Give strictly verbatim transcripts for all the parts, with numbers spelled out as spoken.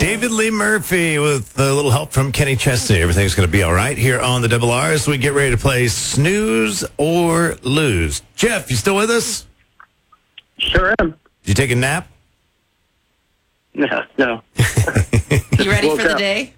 David Lee Murphy with a little help from Kenny Chesney. Everything's going to be all right here on the Double R as we get ready to play Snooze or Lose. Jeff, you still with us? Sure am. Did you take a nap? No, no. You ready Woke for the up. day?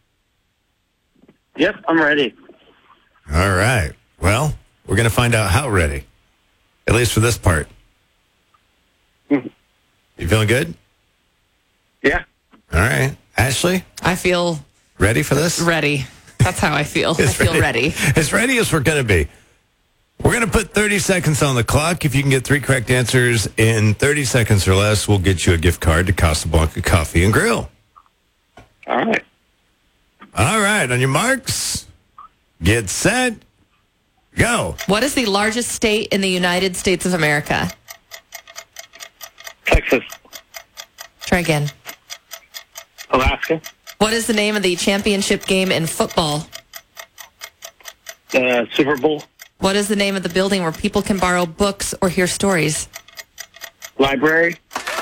Yep, I'm ready. All right. Well, we're going to find out how ready, at least for this part. You feeling good? Yeah. All right. Ashley, I feel ready for this? ready. That's how I feel. I As feel ready. As ready as we're going to be. We're going to put thirty seconds on the clock. If you can get three correct answers in thirty seconds or less, we'll get you a gift card to Casablanca Coffee and Grill. All right. All right. On your marks, get set, go. What is the largest state in the United States of America? Texas. Try again. Alaska. What is the name of the championship game in football? Uh, Super Bowl. What is the name of the building where people can borrow books or hear stories? Library.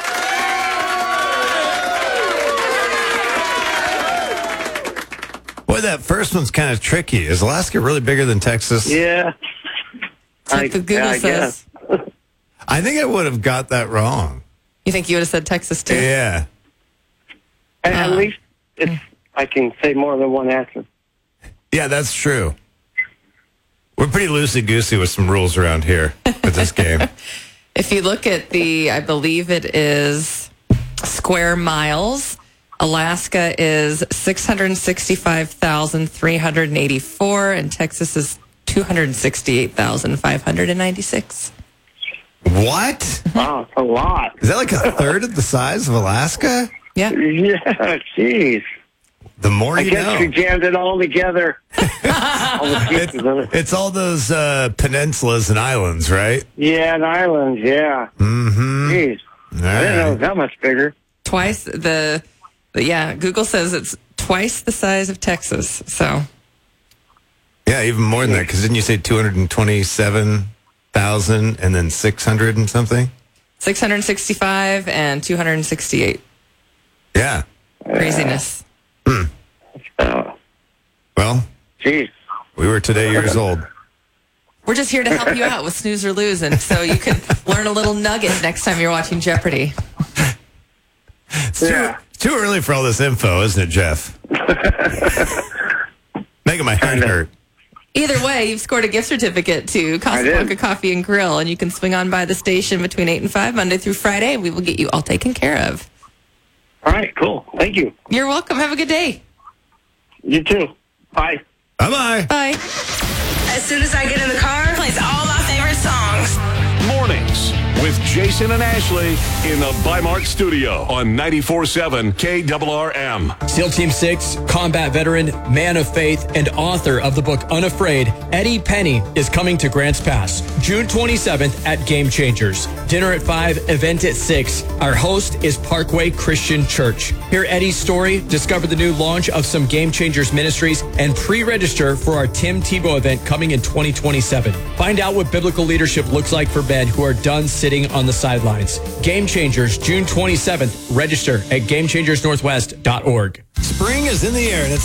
Boy, that first one's kind of tricky. Is Alaska really bigger than Texas? Yeah. That's what I- the Google yeah, I says. guess. I think I would have got that wrong. You think you would have said Texas too? Yeah. At, at Uh. least it's, I can say more than one answer. Yeah, that's true. We're pretty loosey-goosey with some rules around here with this game. If you look at the, I believe it is square miles, Alaska is six hundred sixty-five thousand three hundred eighty-four and Texas is two hundred sixty-eight thousand five hundred ninety-six. What? Wow, it's a lot. Is that like a third of the size of Alaska? Yeah. Yeah, jeez. The more I you guess know. we jammed it all together. all the pieces of it. It's all those uh, peninsulas and islands, right? Yeah, an island, yeah. Mm-hmm. Jeez. All I didn't know it right. was that much bigger. Twice the, the, yeah, Google says it's twice the size of Texas. So Yeah, even more than that, because didn't you say two hundred twenty-seven thousand and then six hundred and something? six hundred sixty-five and two hundred sixty-eight. Yeah. Craziness. Oh, Well, jeez. we were today years old. We're just here to help you out with Snooze or Lose, and so you can learn a little nugget next time you're watching Jeopardy. It's too, Yeah. too early for all this info, isn't it, Jeff? Making my head hurt. Either way, you've scored a gift certificate to Casablanca Coffee and Grill, and you can swing on by the station between eight and five, Monday through Friday. We will get you all taken care of. All right, cool. Thank you. You're welcome. Have a good day. You too. Bye. Bye-bye. Bye. As soon as I get in the car, plays all my favorite songs. Mornings with Jason and Ashley in the Bi-Mart studio on ninety-four point seven K R R M. SEAL Team six, combat veteran, man of faith, and author of the book Unafraid, Eddie Penny is coming to Grants Pass, June twenty-seventh at Game Changers. Dinner at five, event at six. Our host is Parkway Christian Church. Hear Eddie's story, discover the new launch of some Game Changers ministries, and pre-register for our Tim Tebow event coming in twenty twenty-seven. Find out what biblical leadership looks like for men who are done sitting on the sidelines. Game Changers, June twenty-seventh. Register at game changers northwest dot org. Spring is in the air, and it's